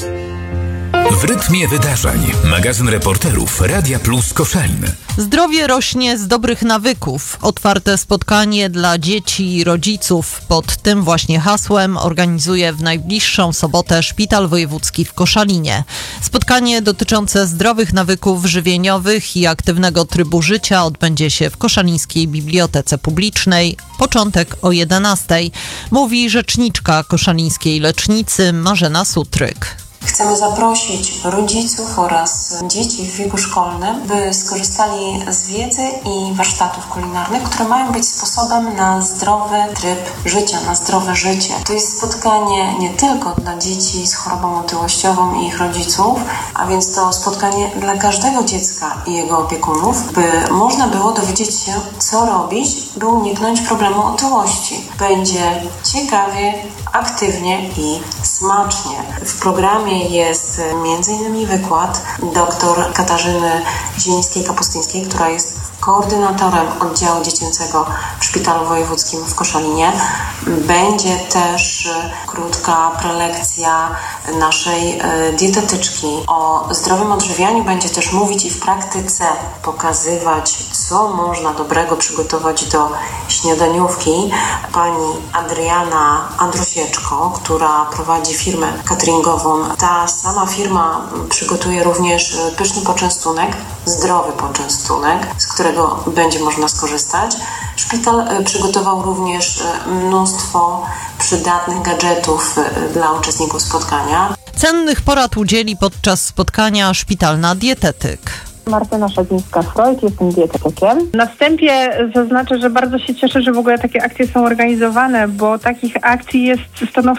W rytmie wydarzeń. Magazyn reporterów Radia Plus Koszalin. Zdrowie rośnie z dobrych nawyków. Otwarte spotkanie dla dzieci i rodziców pod tym właśnie hasłem organizuje w najbliższą sobotę Szpital Wojewódzki w Koszalinie. Spotkanie dotyczące zdrowych nawyków żywieniowych i aktywnego trybu życia odbędzie się w Koszalińskiej Bibliotece Publicznej. Początek o 11:00. Mówi rzeczniczka koszalińskiej lecznicy Marzena Sutryk. Chcemy zaprosić rodziców oraz dzieci w wieku szkolnym, by skorzystali z wiedzy i warsztatów kulinarnych, które mają być sposobem na zdrowy tryb życia, na zdrowe życie. To jest spotkanie nie tylko dla dzieci z chorobą otyłościową i ich rodziców, a więc to spotkanie dla każdego dziecka i jego opiekunów, by można było dowiedzieć się, co robić, by uniknąć problemu otyłości. Będzie ciekawie, aktywnie i smacznie. W programie jest m.in. wykład dr Katarzyny Zielińskiej-Kapustyńskiej, która jest koordynatorem oddziału dziecięcego w Szpitalu Wojewódzkim w Koszalinie. Będzie też krótka prelekcja naszej dietetyczki o zdrowym odżywianiu. Będzie też mówić i w praktyce pokazywać, co można dobrego przygotować do śniadaniówki. Pani Adriana Andrusieczko, która prowadzi firmę cateringową. Ta sama firma przygotuje również pyszny poczęstunek, zdrowy poczęstunek, z którego będzie można skorzystać. Szpital przygotował również mnóstwo przydatnych gadżetów dla uczestników spotkania. Cennych porad udzieli podczas spotkania szpitalna dietetyk. Martyna Szadzińska-Freud, jestem dietetykiem. Na wstępie zaznaczę, że bardzo się cieszę, że w ogóle takie akcje są organizowane, bo takich akcji jest stanowczo